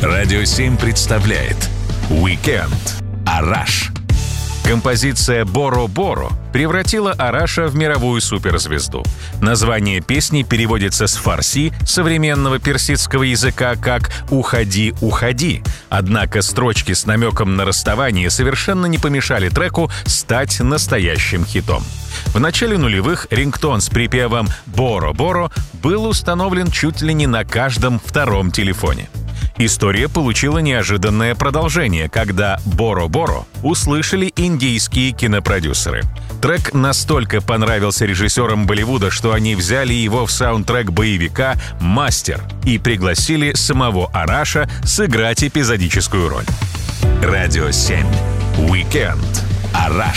Радио 7 представляет «Уикенд. Араш». Композиция «Боро-Боро» превратила Араша в мировую суперзвезду. Название песни переводится с фарси, современного персидского языка, как «Уходи, уходи». Однако строчки с намеком на расставание совершенно не помешали треку стать настоящим хитом. В начале нулевых рингтон с припевом «Боро-Боро» был установлен чуть ли не на каждом втором телефоне. История получила неожиданное продолжение, когда «Боро-Боро» услышали индийские кинопродюсеры. Трек настолько понравился режиссерам Болливуда, что они взяли его в саундтрек боевика «Мастер» и пригласили самого Араша сыграть эпизодическую роль. Радио 7. Уикенд. Араш.